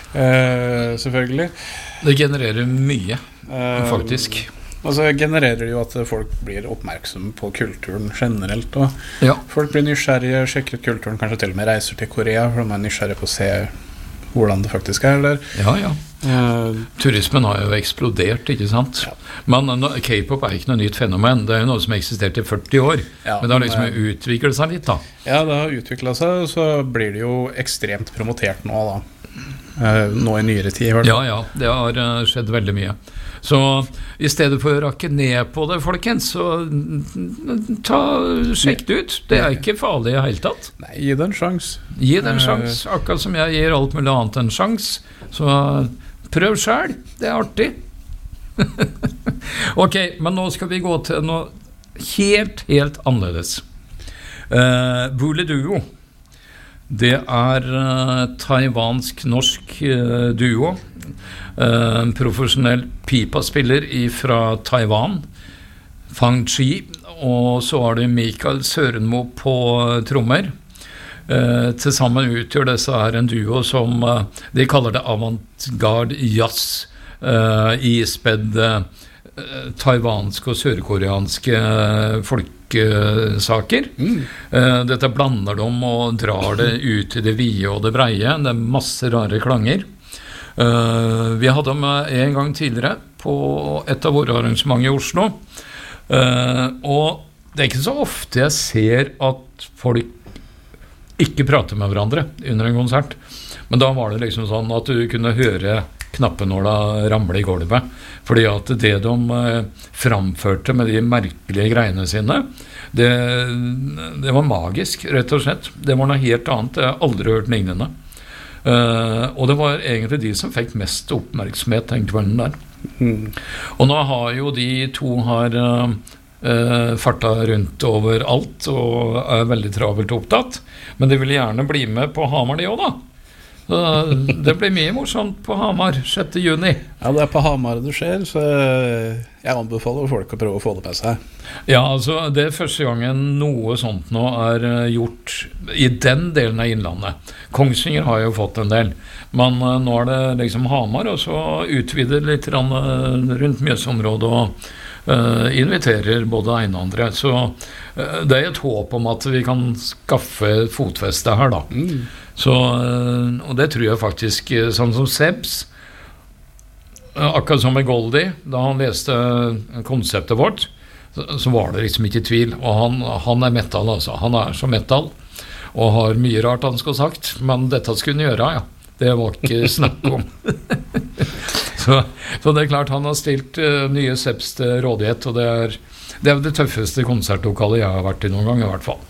Selvfølgelig. Det genererer mye, faktisk. Og så genererer det jo at folk blir oppmerksomme på kulturen generelt, og folk blir nysgjerrige, sjekker ut kulturen, kanskje til og med reiser til Korea, for de er nysgjerrige på å se hvordan det faktisk er der. Ja. Turismen har jo eksplodert, ikke sant? Ja. Men K-pop er ikke noe nytt fenomen. Det er jo noe som har eksistert i 40 år. Ja, men det har liksom utviklet seg litt, da. Ja, det har utviklet seg, og så blir det jo ekstremt promotert nå, da. Nå i nyere tid. Ja, det har skjedd veldig mye. Så i stedet for å rakke ned på det, folkens, så sjekk det ut. Det er ikke farlig i hele tatt. Nei, gi det en sjans. Gi det en sjans, akkurat som jeg gir alt mulig annet en sjans. Så prøv selv, det er artig. Ok, men nå skal vi gå til noe helt annerledes. Voulez-Duo. Det er taiwansk-norsk duo. En profesjonell pipa-spiller fra Taiwan, Fang Chi, og så har de Mikael Sørenmo på trommer. Til sammen utgjør disse her en duo som de kaller det avantgarde jazz, ispedd taiwanske og sørkoreanske folkesaker. Dette blander de og drar det ut i det vide og det breie. Det er masse rare klanger. Vi hadde dem en gang tidligere på et av våre arrangementer i Oslo, og det er ikke så ofte jeg ser at folk ikke prater med hverandre under en konsert, men da var det liksom sånn at du kunne høre knappenåla ramle i gulvet, fordi at det de framførte med de merkelige greiene sine, det var magisk, rett og slett. Det var noe helt annet, jeg har aldri hørt lignende. Og det var egentlig de som fikk mest oppmerksomhet den kvelden der. Og nå har jo de to farta rundt over alt og er veldig travelt opptatt, men de vil gjerne bli med på Hamar de også da. Det blir mye morsomt på Hamar 6. juni. Ja, det er på Hamar det skjer, så jeg anbefaler folk å prøve å få det med seg. Ja, altså det er første gangen noe sånt nå er gjort i den delen av Innlandet. Kongsvinger har jo fått en del, men nå er det liksom Hamar, og så utvider litt rundt Mjøsområdet og inviterer både en og andre. Så det er et håp om at vi kan skaffe fotfeste her da. Så, og det tror jeg faktisk, sånn som Sebs, akkurat som med Goldie, da han leste konseptet vårt, så var det liksom ikke tvil, og han er metal altså, han er så metal, og har mye rart han skulle sagt, men dette skulle han gjøre, ja. Det var ikke snakk om. så det er klart, han har stilt nye Sebs til rådighet, og det er det tøffeste konsertlokalet jeg har vært i noen gang i hvert fall.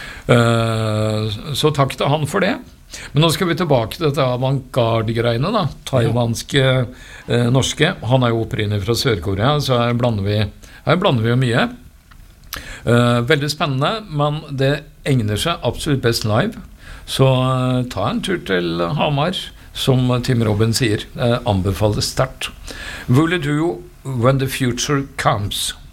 Så takk til han for det. Men nå skal vi tilbake til dette avantgarde-greiene da, taiwanske, norske. Han er jo opprinnelig fra Sør-Korea, så her blander vi jo mye. Veldig spennende, men det egner seg absolutt best live. Så ta en tur til Hamar, som Tim Robin sier, anbefales sterkt. Voulez-Duo, When the Future Comes.